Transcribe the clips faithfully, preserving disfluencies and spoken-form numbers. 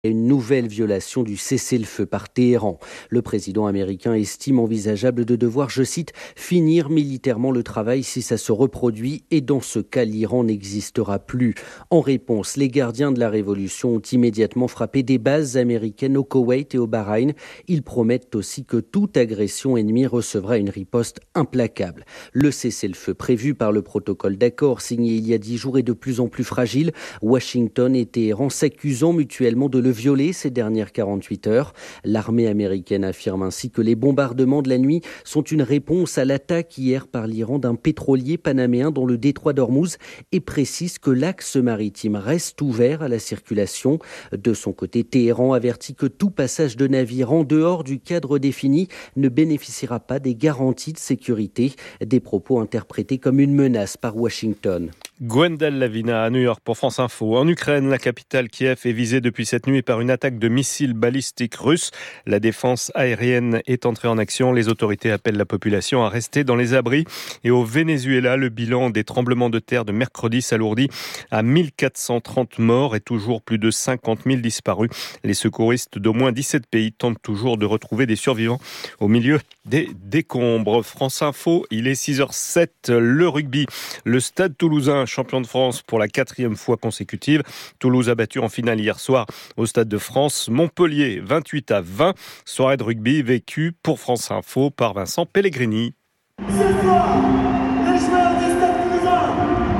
Une nouvelle violation du cessez-le-feu par Téhéran. Le président américain estime envisageable de devoir, je cite, « finir militairement le travail si ça se reproduit et dans ce cas, l'Iran n'existera plus ». En réponse, les gardiens de la révolution ont immédiatement frappé des bases américaines au Koweït et au Bahreïn. Ils promettent aussi que toute agression ennemie recevra une riposte implacable. Le cessez-le-feu prévu par le protocole d'accord signé il y a dix jours est de plus en plus fragile. Washington et Téhéran s'accusant mutuellement de le violer ces dernières quarante-huit heures. L'armée américaine affirme ainsi que les bombardements de la nuit sont une réponse à l'attaque hier par l'Iran d'un pétrolier panaméen dans le détroit d'Ormuz et précise que l'axe maritime reste ouvert à la circulation. De son côté, Téhéran avertit que tout passage de navire en dehors du cadre défini ne bénéficiera pas des garanties de sécurité. Des propos interprétés comme une menace par Washington. Gwendal Lavina à New York pour France Info. En Ukraine, la capitale Kiev est visée depuis cette nuit par une attaque de missiles balistiques russes. La défense aérienne est entrée en action. Les autorités appellent la population à rester dans les abris. Et au Venezuela, le bilan des tremblements de terre de mercredi s'alourdit à mille quatre cent trente morts et toujours plus de cinquante mille disparus. Les secouristes d'au moins dix-sept pays tentent toujours de retrouver des survivants au milieu des décombres. France Info, il est six heures sept. Le rugby, le Stade Toulousain, champion de France pour la quatrième fois consécutive. Toulouse a battu en finale hier soir au Stade de France Montpellier vingt-huit à vingt. Soirée de rugby vécue pour France Info par Vincent Pellegrini. Ce soir, les joueurs du Stade Toulousain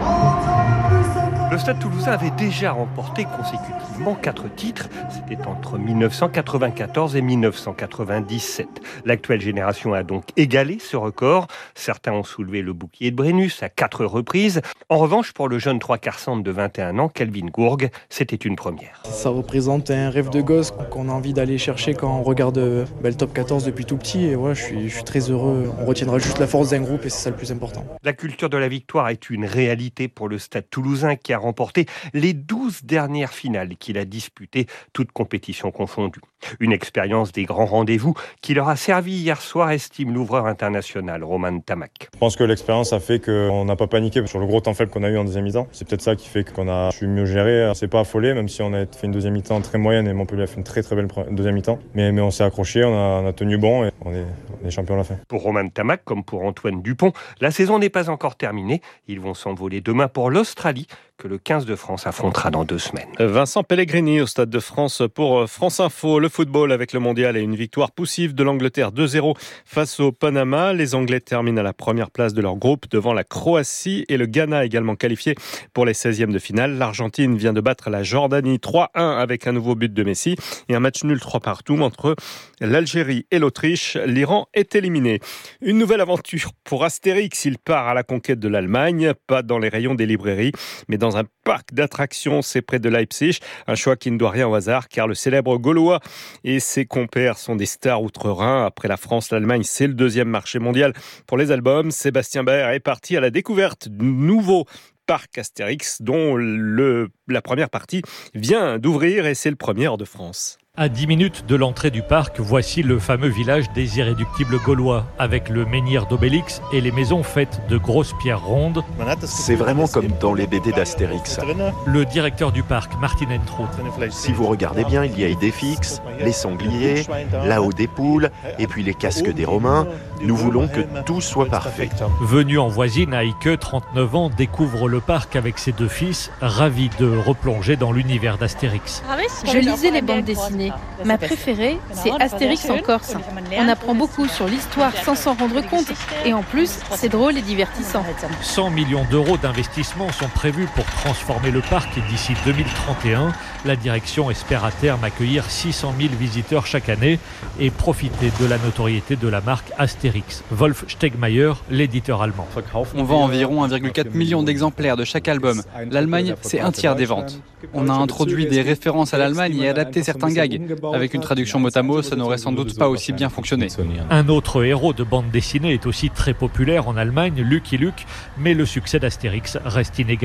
Le Stade Toulousain avait déjà remporté consécutivement quatre titres. C'était entre dix-neuf cent quatre-vingt-quatorze et dix-neuf cent quatre-vingt-dix-sept. L'actuelle génération a donc égalé ce record. Certains ont soulevé le bouclier de Brennus à quatre reprises. En revanche, pour le jeune trois quarts centre de vingt et un ans, Kelvin Gourg, c'était une première. Ça représente un rêve de gosse qu'on a envie d'aller chercher quand on regarde bah, le top quatorze depuis tout petit. Et ouais, je suis, je suis très heureux. On retiendra juste la force d'un groupe et c'est ça le plus important. La culture de la victoire est une réalité pour le Stade Toulousain qui a remporté les douze dernières finales qu'il a disputées, toutes compétitions confondues. Une expérience des grands rendez-vous qui leur a servi hier soir, estime l'ouvreur international Roman Tamac. Je pense que l'expérience a fait qu'on n'a pas paniqué sur le gros temps faible qu'on a eu en deuxième mi-temps. C'est peut-être ça qui fait qu'on a su mieux gérer. On s'est pas affolé, même si on a fait une deuxième mi-temps très moyenne et Montpellier a fait une très très belle deuxième mi-temps. Mais, mais on s'est accroché, on a, on a tenu bon et on est, on est champion à la fin. Pour Roman Tamac, comme pour Antoine Dupont, la saison n'est pas encore terminée. Ils vont s'envoler demain pour l'Australie, que le quinze de France affrontera dans deux semaines. Vincent Pellegrini au Stade de France pour France Info. Le football avec le mondial et une victoire poussive de l'Angleterre deux zéro face au Panama. Les Anglais terminent à la première place de leur groupe devant la Croatie et le Ghana également qualifié pour les seizièmes de finale. L'Argentine vient de battre la Jordanie trois un avec un nouveau but de Messi et un match nul trois partout entre l'Algérie et l'Autriche. L'Iran est éliminé. Une nouvelle aventure pour Astérix. Il part à la conquête de l'Allemagne, pas dans les rayons des librairies, mais dans un parc d'attractions, c'est près de Leipzig. Un choix qui ne doit rien au hasard, car le célèbre Gaulois et ses compères sont des stars outre-Rhin. Après la France, l'Allemagne, c'est le deuxième marché mondial pour les albums. Sébastien Baer est parti à la découverte du nouveau parc Astérix, dont le, la première partie vient d'ouvrir et c'est le premier hors de France. À dix minutes de l'entrée du parc, voici le fameux village des irréductibles gaulois, avec le menhir d'Obélix et les maisons faites de grosses pierres rondes. C'est vraiment comme dans les B D d'Astérix. Le directeur du parc, Martin Entrout. Si vous regardez bien, il y a Idéfix, les sangliers, là-haut des poules, et puis les casques des Romains. Nous voulons que tout soit parfait. Venu en voisine, Heike, trente-neuf ans, découvre le parc avec ses deux fils, ravis de replonger dans l'univers d'Astérix. Je lisais les bandes dessinées. Ma préférée, c'est Astérix en Corse. On apprend beaucoup sur l'histoire sans s'en rendre compte. Et en plus, c'est drôle et divertissant. cent millions d'euros d'investissement sont prévus pour transformer le parc d'ici deux mille trente et un. La direction espère à terme accueillir six cent mille visiteurs chaque année et profiter de la notoriété de la marque Astérix. Wolf Stegmaier, l'éditeur allemand. On vend environ un virgule quatre million d'exemplaires de chaque album. L'Allemagne, c'est un tiers des ventes. On a introduit des références à l'Allemagne et adapté certains gags. Avec une traduction mot à mot, ça n'aurait sans doute pas aussi bien fonctionné. Un autre héros de bande dessinée est aussi très populaire en Allemagne, Lucky Luke, mais le succès d'Astérix reste inégalé.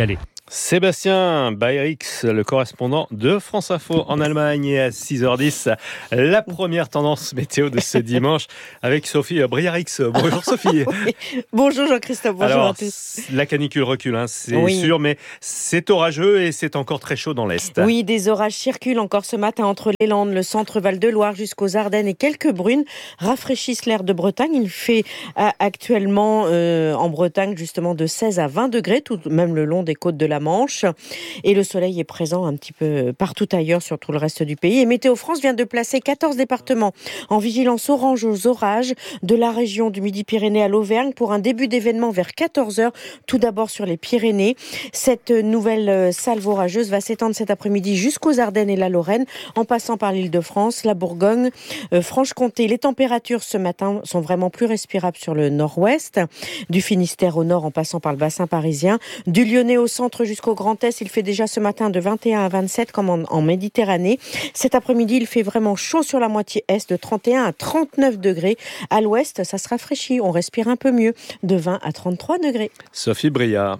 Sébastien Bayrix, le correspondant de France Info en Allemagne, et à six heures dix, la première tendance météo de ce dimanche avec Sophie Briarix. Bonjour Sophie. Oui. Bonjour Jean-Christophe, bonjour Alors, à tous. La canicule recule, hein, c'est oui. sûr, mais c'est orageux et c'est encore très chaud dans l'Est. Oui, des orages circulent encore ce matin entre les Landes, le centre Val-de-Loire jusqu'aux Ardennes, et quelques brunes rafraîchissent l'air de Bretagne. Il fait euh, actuellement euh, en Bretagne justement de seize à vingt degrés, tout même le long des côtes de la Manche, et le soleil est présent un petit peu partout ailleurs sur tout le reste du pays. Et Météo France vient de placer quatorze départements en vigilance orange aux orages, de la région du Midi-Pyrénées à l'Auvergne, pour un début d'événement vers quatorze heures, tout d'abord sur les Pyrénées. Cette nouvelle salve orageuse va s'étendre cet après-midi jusqu'aux Ardennes et la Lorraine, en passant par l'Île-de-France, la Bourgogne, euh, Franche-Comté. Les températures ce matin sont vraiment plus respirables sur le nord-ouest, du Finistère au nord en passant par le bassin parisien, du Lyonnais au centre jusqu'au Grand Est. Il fait déjà ce matin de vingt et un à vingt-sept comme en, en Méditerranée. Cet après-midi, il fait vraiment chaud sur la moitié est, de trente et un à trente-neuf degrés. À l'ouest, ça se rafraîchit, on respire un peu mieux, de vingt à trente-trois degrés. Sophie Briard.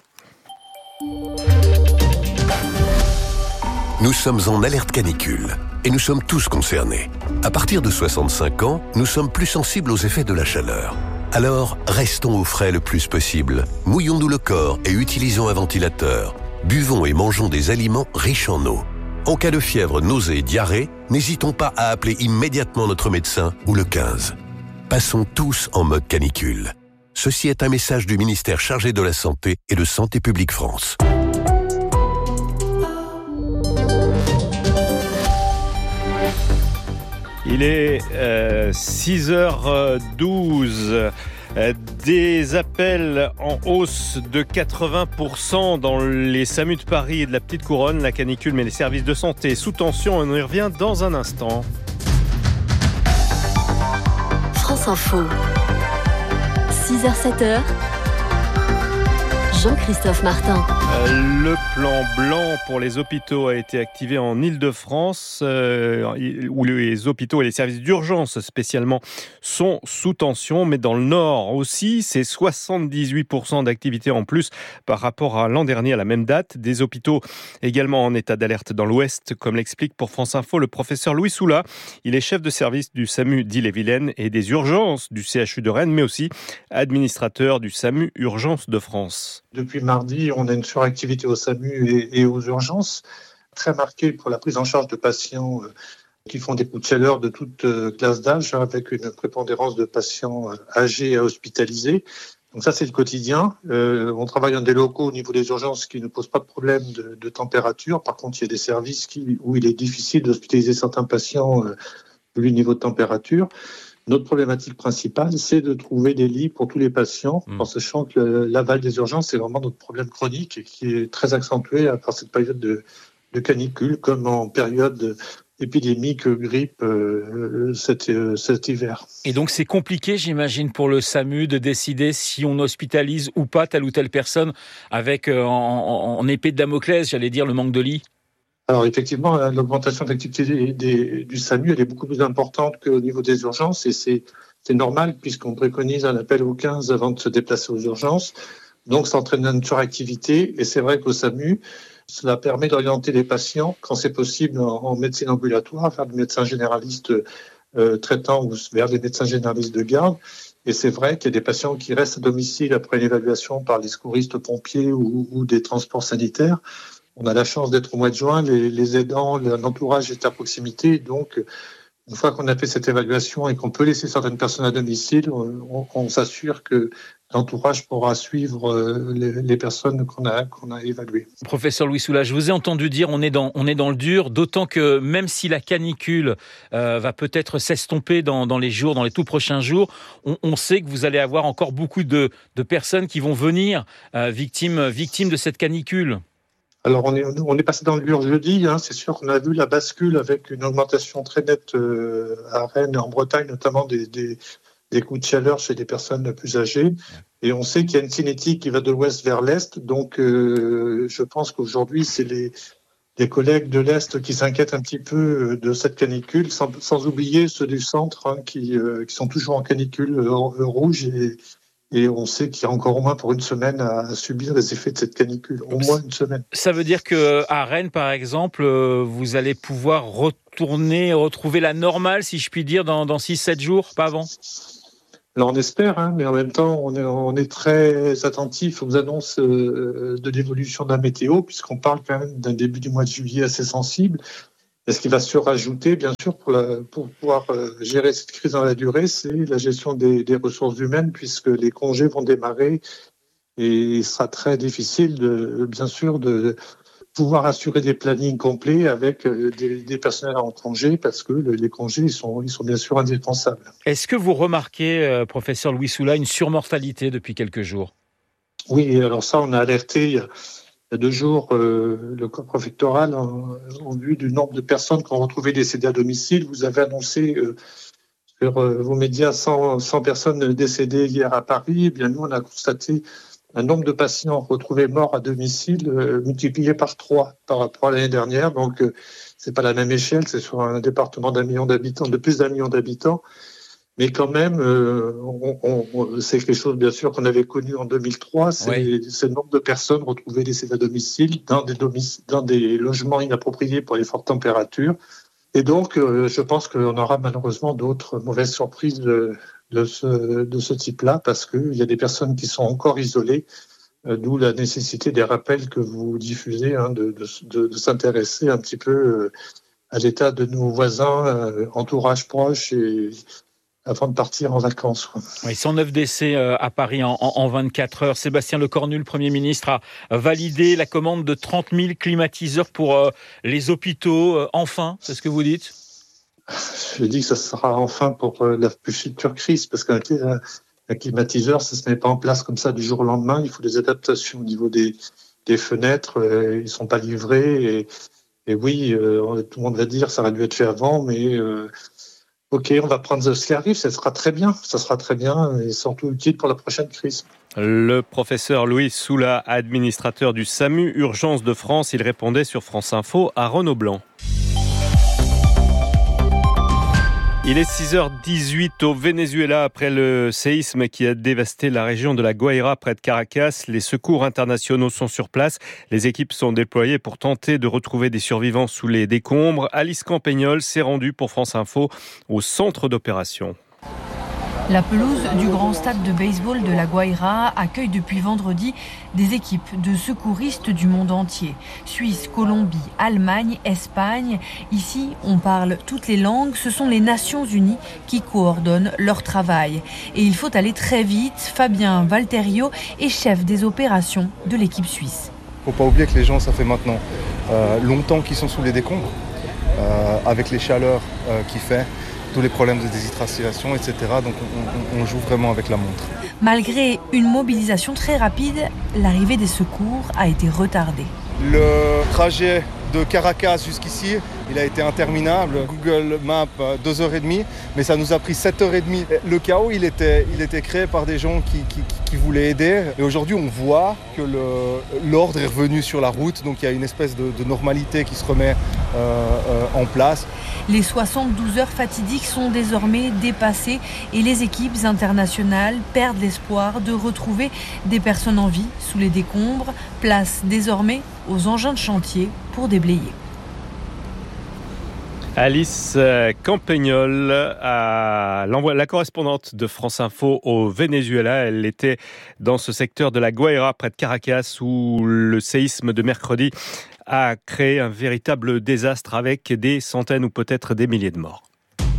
Nous sommes en alerte canicule et nous sommes tous concernés. À partir de soixante-cinq ans, nous sommes plus sensibles aux effets de la chaleur. Alors, restons au frais le plus possible. Mouillons-nous le corps et utilisons un ventilateur. Buvons et mangeons des aliments riches en eau. En cas de fièvre, nausée et diarrhée, n'hésitons pas à appeler immédiatement notre médecin ou le quinze. Passons tous en mode canicule. Ceci est un message du ministère chargé de la Santé et de Santé publique France. Il est euh, six heures douze. Euh, des appels en hausse de quatre-vingts pour cent dans les SAMU de Paris et de la Petite Couronne. La canicule met les services de santé sous tension. On y revient dans un instant. France Info. six heures sept heures. Jean-Christophe Martin. Le plan blanc pour les hôpitaux a été activé en Île-de-France, euh, où les hôpitaux et les services d'urgence spécialement sont sous tension, mais dans le Nord aussi, c'est soixante-dix-huit pour cent d'activité en plus par rapport à l'an dernier à la même date. Des hôpitaux également en état d'alerte dans l'Ouest, comme l'explique pour France Info le professeur Louis Soula. Il est chef de service du SAMU d'Ille-et-Vilaine et des urgences du C H U de Rennes, mais aussi administrateur du SAMU Urgences de France. Depuis mardi, on a une suractivité au SAMU et, et aux urgences, très marquée pour la prise en charge de patients euh, qui font des coups de chaleur de toute euh, classe d'âge, avec une prépondérance de patients euh, âgés et hospitalisés. Donc ça, c'est le quotidien. Euh, on travaille dans des locaux au niveau des urgences qui ne posent pas de problème de, de température. Par contre, il y a des services qui, où il est difficile d'hospitaliser certains patients euh, vu le niveau de température. Notre problématique principale, c'est de trouver des lits pour tous les patients, mmh. en sachant que l'aval des urgences, c'est vraiment notre problème chronique et qui est très accentué par cette période de, de canicule, comme en période épidémique grippe euh, cet, euh, cet hiver. Et donc c'est compliqué, j'imagine, pour le SAMU de décider si on hospitalise ou pas telle ou telle personne avec euh, en, en, en épée de Damoclès, j'allais dire, le manque de lits. Alors effectivement, l'augmentation de l'activité des, du SAMU, elle est beaucoup plus importante qu'au niveau des urgences, et c'est, c'est normal puisqu'on préconise un appel au quinze avant de se déplacer aux urgences. Donc ça entraîne une suractivité, et c'est vrai qu'au SAMU, cela permet d'orienter les patients, quand c'est possible, en, en médecine ambulatoire, vers des médecins généralistes euh, traitants ou vers des médecins généralistes de garde. Et c'est vrai qu'il y a des patients qui restent à domicile après une évaluation par les secouristes pompiers ou, ou des transports sanitaires. On a la chance d'être au mois de juin, les, les aidants, l'entourage est à proximité. Donc, une fois qu'on a fait cette évaluation et qu'on peut laisser certaines personnes à domicile, on, on s'assure que l'entourage pourra suivre les, les personnes qu'on a, qu'on a évaluées. Professeur Louis Soula, je vous ai entendu dire on est dans, on est dans le dur, d'autant que même si la canicule euh, va peut-être s'estomper dans, dans les jours, dans les tout prochains jours, on, on sait que vous allez avoir encore beaucoup de, de personnes qui vont venir euh, victimes, victimes de cette canicule. Alors, on est, on est passé dans le dur jeudi. Hein. C'est sûr qu'on a vu la bascule avec une augmentation très nette euh, à Rennes et en Bretagne, notamment des, des, des coups de chaleur chez des personnes plus âgées. Et on sait qu'il y a une cinétique qui va de l'ouest vers l'est. Donc, euh, je pense qu'aujourd'hui, c'est les, les collègues de l'est qui s'inquiètent un petit peu de cette canicule, sans, sans oublier ceux du centre hein, qui, euh, qui sont toujours en canicule euh, rouge et Et on sait qu'il y a encore au moins pour une semaine à subir les effets de cette canicule. Au moins une semaine. Ça veut dire qu'à Rennes, par exemple, vous allez pouvoir retourner, retrouver la normale, si je puis dire, dans, dans six sept jours, pas avant ? Alors on espère, hein, mais en même temps, on est, on est très attentif aux annonces euh, de l'évolution de la météo, puisqu'on parle quand même d'un début du mois de juillet assez sensible. Et ce qui va se rajouter, bien sûr, pour, la, pour pouvoir euh, gérer cette crise dans la durée, c'est la gestion des, des ressources humaines, puisque les congés vont démarrer et il sera très difficile, de, bien sûr, de pouvoir assurer des plannings complets avec des, des personnels en congé, parce que le, les congés, ils sont, ils sont bien sûr indispensables. Est-ce que vous remarquez, euh, professeur Louis Soula, une surmortalité depuis quelques jours ? Oui, alors ça, on a alerté il y a, il y a deux jours euh, le corps préfectoral en, en vue du nombre de personnes qui ont retrouvé décédées à domicile. Vous avez annoncé euh, sur euh, vos médias cent, cent personnes décédées hier à Paris. Eh bien, nous, on a constaté un nombre de patients retrouvés morts à domicile euh, multiplié par trois par rapport à l'année dernière. Donc, euh, c'est pas la même échelle, c'est sur un département d'un million d'habitants, de plus d'un million d'habitants. Mais quand même, euh, on, on, c'est quelque chose, bien sûr, qu'on avait connu en deux mille trois. C'est, oui. c'est le nombre de personnes retrouvées décédées à domicile dans des, domic- dans des logements inappropriés pour les fortes températures. Et donc, euh, je pense qu'on aura malheureusement d'autres mauvaises surprises de, de ce, de ce type-là, parce qu'il y a des personnes qui sont encore isolées, euh, d'où la nécessité des rappels que vous diffusez, hein, de, de, de, de s'intéresser un petit peu euh, à l'état de nos voisins, euh, entourage proche, et avant de partir en vacances. Oui, cent neuf décès à Paris en, en vingt-quatre heures. Sébastien Lecornu, le Premier ministre, a validé la commande de trente mille climatiseurs pour euh, les hôpitaux. Euh, enfin, c'est ce que vous dites ? Je dis que ça sera enfin pour euh, la future crise, parce qu'un un climatiseur, ça ne se met pas en place comme ça du jour au lendemain. Il faut des adaptations au niveau des, des fenêtres. Euh, ils ne sont pas livrés. Et, et oui, euh, tout le monde va dire que ça aurait dû être fait avant, mais... Euh, Ok, on va prendre ce qui arrive, ça sera très bien, ça sera très bien et surtout utile pour la prochaine crise. Le professeur Louis Soula, administrateur du SAMU Urgence de France, il répondait sur France Info à Renaud Blanc. Il est six heures dix-huit au Venezuela après le séisme qui a dévasté la région de la Guaira près de Caracas. Les secours internationaux sont sur place. Les équipes sont déployées pour tenter de retrouver des survivants sous les décombres. Alice Campagnol s'est rendue pour France Info au centre d'opération. La pelouse du grand stade de baseball de la Guaira accueille depuis vendredi des équipes de secouristes du monde entier. Suisse, Colombie, Allemagne, Espagne. Ici, on parle toutes les langues. Ce sont les Nations Unies qui coordonnent leur travail. Et il faut aller très vite. Fabien Valterio est chef des opérations de l'équipe suisse. Il ne faut pas oublier que les gens, ça fait maintenant euh, longtemps qu'ils sont sous les décombres, euh, avec les chaleurs euh, qu'il fait. Tous les problèmes de déshydratation, et cetera. Donc on, on, on joue vraiment avec la montre. Malgré une mobilisation très rapide, l'arrivée des secours a été retardée. Le trajet de Caracas jusqu'ici, il a été interminable. Google Maps, deux heures trente, mais ça nous a pris sept heures trente. Le chaos, il était, il était créé par des gens qui, qui, qui voulaient aider. Et aujourd'hui, on voit que le, l'ordre est revenu sur la route. Donc il y a une espèce de, de normalité qui se remet euh, euh, en place. Les soixante-douze heures fatidiques sont désormais dépassées et les équipes internationales perdent l'espoir de retrouver des personnes en vie sous les décombres. Place désormais aux engins de chantier pour déblayer. Alice Campagnol, à la correspondante de France Info au Venezuela. Elle était dans ce secteur de la Guaira, près de Caracas, où le séisme de mercredi a créé un véritable désastre avec des centaines ou peut-être des milliers de morts.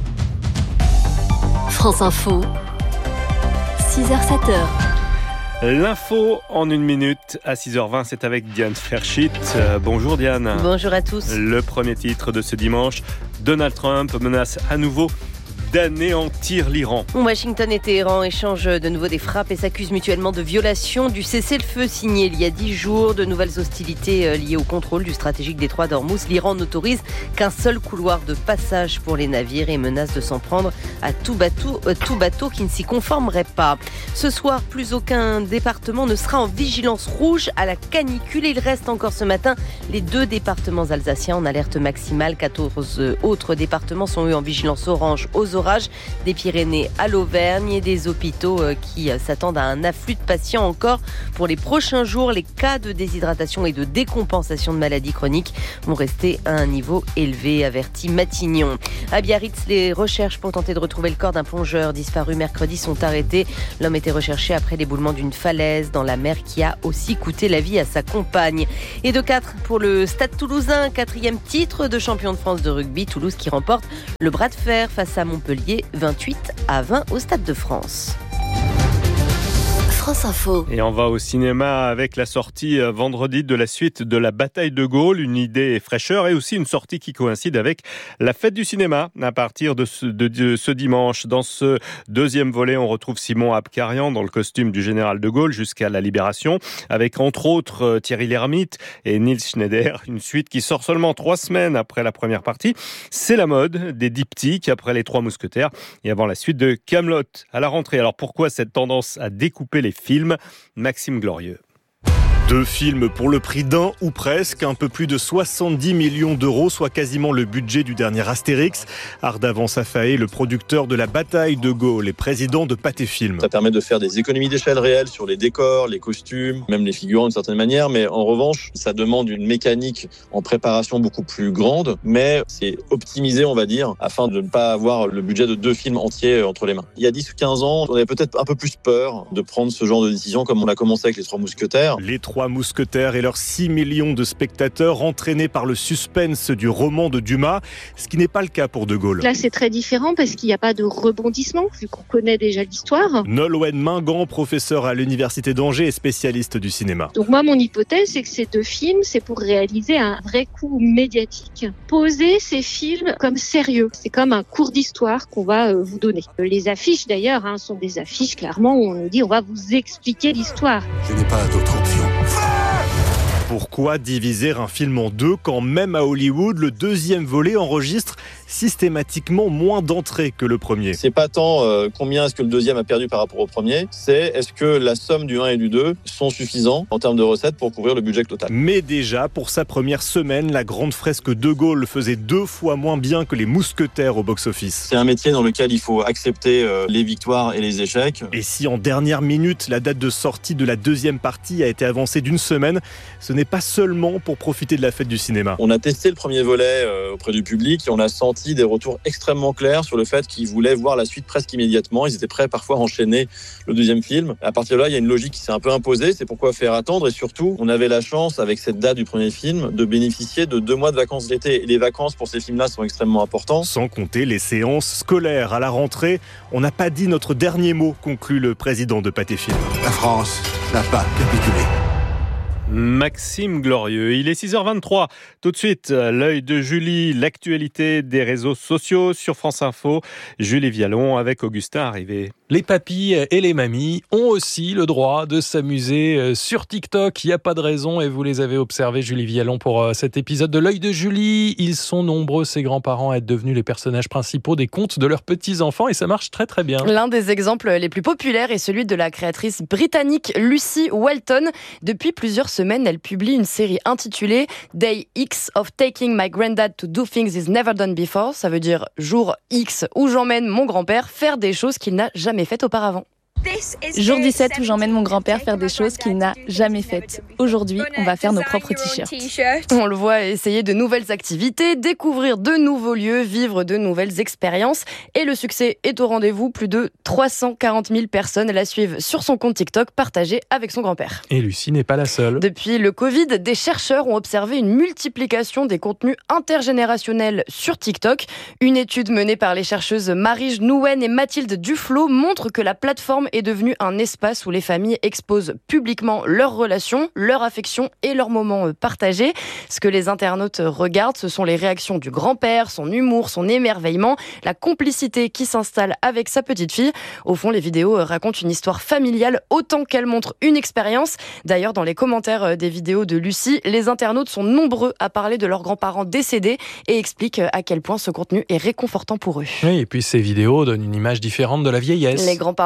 France Info, six heures sept heures. L'info en une minute à six heures vingt, c'est avec Diane Ferschit. Euh, bonjour Diane. Bonjour à tous. Le premier titre de ce dimanche, Donald Trump menace à nouveau d'anéantir l'Iran. Washington et Téhéran échangent de nouveau des frappes et s'accusent mutuellement de violation du cessez-le-feu signé il y a dix jours. De nouvelles hostilités liées au contrôle du stratégique détroit d'Ormuz. L'Iran n'autorise qu'un seul couloir de passage pour les navires et menace de s'en prendre à tout bateau, euh, tout bateau qui ne s'y conformerait pas. Ce soir, plus aucun département ne sera en vigilance rouge à la canicule. Et il reste encore ce matin les deux départements alsaciens en alerte maximale. quatorze autres départements sont eux en vigilance orange aux orages, des Pyrénées à l'Auvergne et des hôpitaux qui s'attendent à un afflux de patients encore pour les prochains jours. Les cas de déshydratation et de décompensation de maladies chroniques vont rester à un niveau élevé, avertit Matignon. À Biarritz, les recherches pour tenter de retrouver le corps d'un plongeur disparu mercredi sont arrêtées. L'homme était recherché après l'éboulement d'une falaise dans la mer qui a aussi coûté la vie à sa compagne. Et de quatre pour le Stade Toulousain, quatrième titre de champion de France de rugby. Toulouse qui remporte le bras de fer face à Montpellier, vingt-huit à vingt au Stade de France. France Info. Et on va au cinéma avec la sortie vendredi de la suite de la bataille de Gaulle, une idée fraîcheur et aussi une sortie qui coïncide avec la fête du cinéma à partir de ce, de, de ce dimanche. Dans ce deuxième volet, on retrouve Simon Abkarian dans le costume du général de Gaulle jusqu'à la Libération, avec entre autres Thierry Lhermitte et Nils Schneider. Une suite qui sort seulement trois semaines après la première partie. C'est la mode des diptyques après les Trois Mousquetaires et avant la suite de Kaamelott à la rentrée. Alors pourquoi cette tendance à découper les films? Maxime Glorieux. Deux films pour le prix d'un ou presque, un peu plus de soixante-dix millions d'euros, soit quasiment le budget du dernier Astérix. Ardavan Safaé, le producteur de la bataille de Gaulle et président de Pathé Film. Ça permet de faire des économies d'échelle réelles sur les décors, les costumes, même les figurants d'une certaine manière, mais en revanche, ça demande une mécanique en préparation beaucoup plus grande, mais c'est optimisé, on va dire, afin de ne pas avoir le budget de deux films entiers entre les mains. Il y a dix ou quinze ans, on avait peut-être un peu plus peur de prendre ce genre de décision comme on a commencé avec les Trois Mousquetaires. Les Trois Mousquetaires et leurs six millions de spectateurs entraînés par le suspense du roman de Dumas, ce qui n'est pas le cas pour De Gaulle. Là, c'est très différent parce qu'il n'y a pas de rebondissement, vu qu'on connaît déjà l'histoire. Nolwenn Mingan, professeur à l'Université d'Angers et spécialiste du cinéma. Donc moi, mon hypothèse, c'est que ces deux films, c'est pour réaliser un vrai coup médiatique. Poser ces films comme sérieux. C'est comme un cours d'histoire qu'on va euh, vous donner. Les affiches, d'ailleurs, hein, sont des affiches, clairement, où on nous dit on va vous expliquer l'histoire. Je n'ai pas d'autre option. Pourquoi diviser un film en deux quand même à Hollywood, le deuxième volet enregistre systématiquement moins d'entrées que le premier? C'est pas tant euh, combien est-ce que le deuxième a perdu par rapport au premier, c'est est-ce que la somme du un et du deux sont suffisants en termes de recettes pour couvrir le budget total. Mais déjà, pour sa première semaine, la grande fresque de Gaulle faisait deux fois moins bien que les Mousquetaires au box-office. C'est un métier dans lequel il faut accepter euh, les victoires et les échecs. Et si en dernière minute, la date de sortie de la deuxième partie a été avancée d'une semaine, ce n'est pas seulement pour profiter de la fête du cinéma. On a testé le premier volet euh, auprès du public et on a senti des retours extrêmement clairs sur le fait qu'ils voulaient voir la suite presque immédiatement. Ils étaient prêts parfois à enchaîner le deuxième film. À partir de là, il y a une logique qui s'est un peu imposée. C'est pourquoi faire attendre. Et surtout, on avait la chance, avec cette date du premier film, de bénéficier de deux mois de vacances d'été. Et les vacances pour ces films-là sont extrêmement importantes. Sans compter les séances scolaires à la rentrée. On n'a pas dit notre dernier mot, conclut le président de Pathé Film. La France n'a pas capitulé. Maxime Glorieux. Il est six heures vingt-trois. Tout de suite, l'œil de Julie, l'actualité des réseaux sociaux sur France Info. Julie Vialon avec Augustin Arrivé. Les papis et les mamies ont aussi le droit de s'amuser sur TikTok. Il n'y a pas de raison et vous les avez observés, Julie Vialon, pour cet épisode de l'œil de Julie. Ils sont nombreux, ces grands-parents, à être devenus les personnages principaux des contes de leurs petits-enfants et ça marche très très bien. L'un des exemples les plus populaires est celui de la créatrice britannique Lucy Walton. Depuis plusieurs semaine, elle publie une série intitulée Day X of Taking My Granddad to Do Things He's Never Done Before. Ça veut dire jour X où j'emmène mon grand-père faire des choses qu'il n'a jamais faites auparavant. Jour dix-sept où j'emmène mon grand-père faire des choses qu'il n'a jamais faites. Aujourd'hui, on va faire nos propres t-shirts. On le voit essayer de nouvelles activités, découvrir de nouveaux lieux, vivre de nouvelles expériences. Et le succès est au rendez-vous. Plus de trois cent quarante mille personnes la suivent sur son compte TikTok partagé avec son grand-père. Et Lucie n'est pas la seule. Depuis le Covid, des chercheurs ont observé une multiplication des contenus intergénérationnels sur TikTok. Une étude menée par les chercheuses Marie Nouwen et Mathilde Duflo montre que la plateforme est devenue un espace où les familles exposent publiquement leurs relations, leurs affections et leurs moments partagés. Ce que les internautes regardent, ce sont les réactions du grand-père, son humour, son émerveillement, la complicité qui s'installe avec sa petite fille. Au fond, les vidéos racontent une histoire familiale autant qu'elles montrent une expérience. D'ailleurs, dans les commentaires des vidéos de Lucie, les internautes sont nombreux à parler de leurs grands-parents décédés et expliquent à quel point ce contenu est réconfortant pour eux. Oui, et puis ces vidéos donnent une image différente de la vieillesse. Les grands-parents apparaissent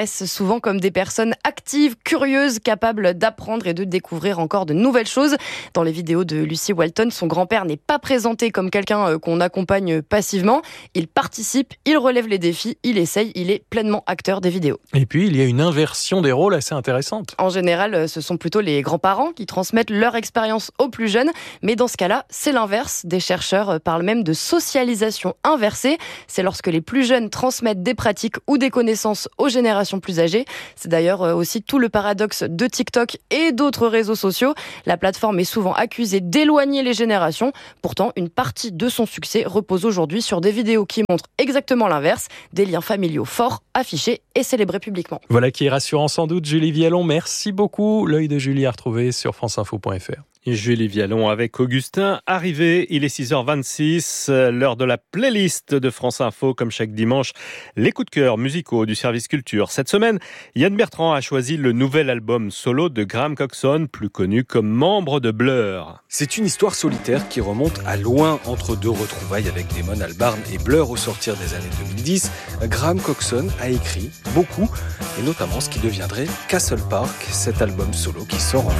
apparaissent souvent comme des personnes actives, curieuses, capables d'apprendre et de découvrir encore de nouvelles choses. Dans les vidéos de Lucy Walton, son grand-père n'est pas présenté comme quelqu'un qu'on accompagne passivement. Il participe, il relève les défis, il essaye, il est pleinement acteur des vidéos. Et puis, il y a une inversion des rôles assez intéressante. En général, ce sont plutôt les grands-parents qui transmettent leur expérience aux plus jeunes. Mais dans ce cas-là, c'est l'inverse. Des chercheurs parlent même de socialisation inversée. C'est lorsque les plus jeunes transmettent des pratiques ou des connaissances aux générations plus âgées. C'est d'ailleurs aussi tout le paradoxe de TikTok et d'autres réseaux sociaux. La plateforme est souvent accusée d'éloigner les générations. Pourtant, une partie de son succès repose aujourd'hui sur des vidéos qui montrent exactement l'inverse. Des liens familiaux forts, affichés et célébrés publiquement. Voilà qui est rassurant sans doute. Julie Vialon, merci beaucoup. L'œil de Julie à retrouver sur franceinfo point f r. Julie Vialon avec Augustin Arrivé. Il est six heures vingt-six, l'heure de la playlist de France Info. Comme chaque dimanche, les coups de cœur musicaux du service culture. Cette semaine, Yann Bertrand a choisi le nouvel album solo de Graham Coxon, plus connu comme membre de Blur. C'est une histoire solitaire qui remonte à loin entre deux retrouvailles avec Damon Albarn et Blur au sortir des années deux mille dix. Graham Coxon a écrit beaucoup, et notamment ce qui deviendrait Castle Park, cet album solo qui sort en